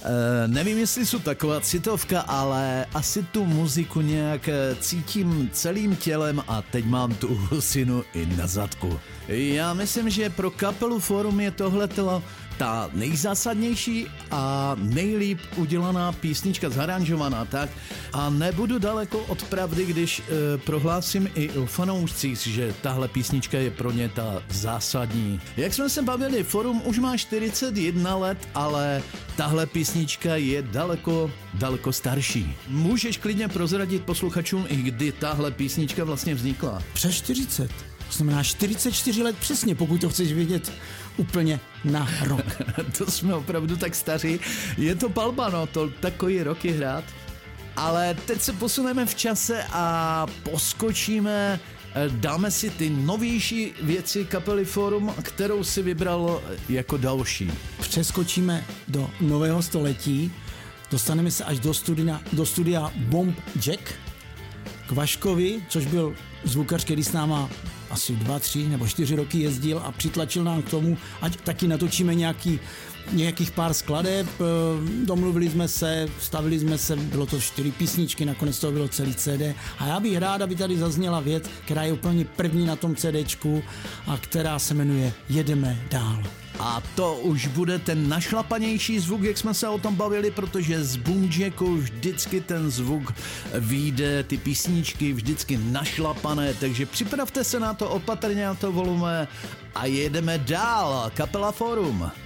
Nevím, jestli jsou taková citovka, ale asi tu muziku nějak cítím celým tělem a teď mám tu husinu i na zadku. Já myslím, že pro kapelu Forum je tohleto ta nejzásadnější a nejlíp udělaná písnička, zaranžovaná tak. A nebudu daleko od pravdy, když prohlásím i o fanoušcích, že tahle písnička je pro ně ta zásadní. Jak jsme se bavili, Forum už má 41 let, ale tahle písnička je daleko starší. Můžeš klidně prozradit posluchačům, i kdy tahle písnička vlastně vznikla? Přes 40. To znamená 44 let přesně, pokud to chceš vědět úplně na rok. To jsme opravdu tak staří. Je to palba, no, to takový roky hrát. Ale teď se posuneme v čase a poskočíme, dáme si ty novější věci kapely Forum, kterou si vybral jako další. Přeskočíme do nového století, dostaneme se až do studia Bomb Jack k Vaškovi, což byl zvukař, který s náma asi 2, 3 nebo 4 roky jezdil a přitlačil nám k tomu, ať taky natočíme nějakých pár skladeb, domluvili jsme se, stavili jsme se, bylo to 4 písničky, nakonec to bylo celý CD a já bych rád, aby tady zazněla věc, která je úplně první na tom CDčku a která se jmenuje Jedeme dál. A to už bude ten našlapanější zvuk, jak jsme se o tom bavili, protože z Boomjacku vždycky ten zvuk vyjde, ty písničky vždycky našlapané, takže připravte se na to opatrně, na to volume a jedeme dál. Kapela Forum.